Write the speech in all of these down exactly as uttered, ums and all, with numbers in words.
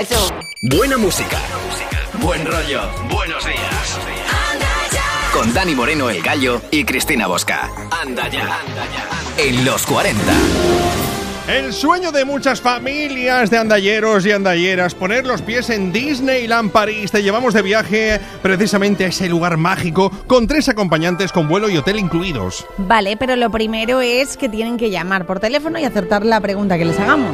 Eso. Buena música. Buen rollo. Buenos días. Con Dani Moreno, el Gallo, y Cristina Bosca. Anda ya. En los cuarenta. El sueño de muchas familias de andalleros y andalleras, poner los pies en Disneyland París. Te llevamos de viaje precisamente a ese lugar mágico con tres acompañantes con vuelo y hotel incluidos. Vale, pero lo primero es que tienen que llamar por teléfono y acertar la pregunta que les hagamos.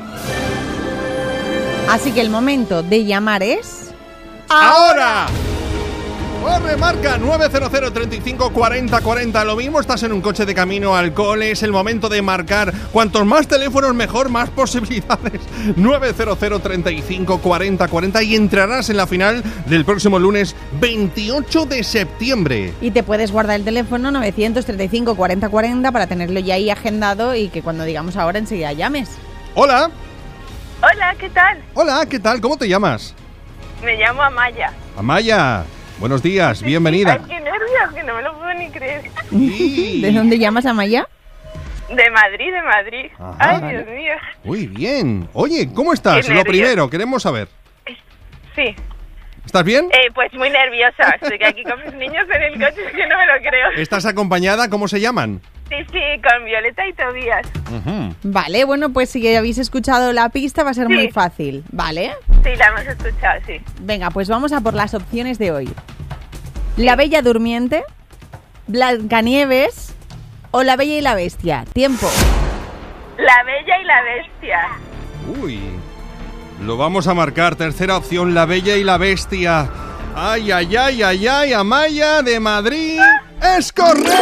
Así que el momento de llamar es... ¡ahora! Corre, marca nueve cero cero, treinta y cinco, cuarenta, cuarenta. Lo mismo estás en un coche de camino al cole. Es el momento de marcar. Cuantos más teléfonos, mejor, más posibilidades. nueve cero cero, treinta y cinco, cuarenta, cuarenta. Y entrarás en la final del próximo lunes veintiocho de septiembre. Y te puedes guardar el teléfono novecientos treinta y cinco, cuarenta, cuarenta para tenerlo ya ahí agendado y que cuando digamos ahora enseguida llames. Hola. Hola, ¿qué tal? Hola, ¿qué tal? ¿Cómo te llamas? Me llamo Amaya. Amaya. Buenos días, bienvenida. Ay, qué nervios, que no me lo puedo ni creer. Sí. ¿De dónde llamas, Amaya? De Madrid, de Madrid. Ajá. Ay, Dios mío. Muy bien. Oye, ¿cómo estás? Qué Lo nervios. primero, queremos saber. Sí. ¿Estás bien? Eh, pues muy nerviosa. Estoy aquí con mis niños en el coche, es que no me lo creo. ¿Estás acompañada? ¿Cómo se llaman? Sí, sí, con Violeta y Tobías. Uh-huh. Vale, bueno, pues si habéis escuchado la pista va a ser Sí. muy fácil, ¿vale? Sí, la hemos escuchado, sí. Venga, pues vamos a por las opciones de hoy. La Bella Durmiente, Blancanieves o La Bella y la Bestia. Tiempo. La Bella y la Bestia. Uy. Lo vamos a marcar. Tercera opción, La Bella y la Bestia. Ay, ay, ay, ay, ay, Amaya de Madrid. ¡Es correcto!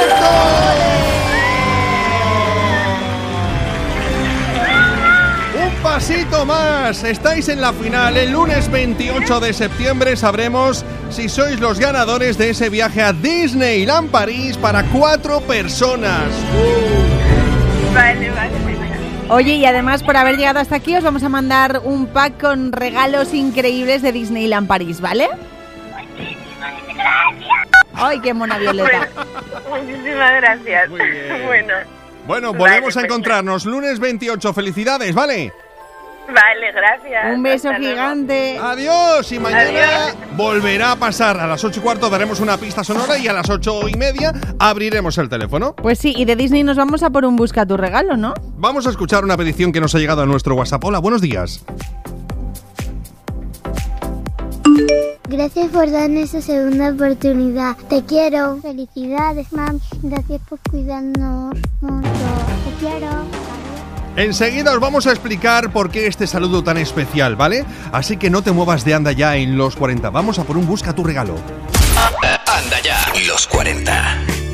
Un pasito más. Estáis en la final. El lunes veintiocho de septiembre sabremos si sois los ganadores de ese viaje a Disneyland París para cuatro personas. Vale, vale, venga. Oye, y además por haber llegado hasta aquí os vamos a mandar un pack con regalos increíbles de Disneyland París, ¿vale? ¡Ay, qué mona Violeta! Bueno, muchísimas gracias. Muy bien. Bueno, Bueno, volvemos Vale, a encontrarnos lunes veintiocho. Felicidades, ¿vale? vale, gracias. Un beso Hasta luego. gigante. Adiós. Y mañana Adiós. volverá a pasar. A las ocho y cuarto daremos una pista sonora y a las ocho y media abriremos el teléfono. Pues sí, y de Disney nos vamos a por un busca tu regalo, ¿no? Vamos a escuchar una petición que nos ha llegado a nuestro WhatsApp. Hola, buenos días. Gracias por darnos esa segunda oportunidad. Te quiero. Felicidades, mam. Gracias por cuidarnos mucho. Te quiero. Enseguida os vamos a explicar por qué este saludo tan especial, ¿vale? Así que no te muevas de anda ya en los cuarenta. Vamos a por un busca tu regalo. Anda ya. Los cuarenta.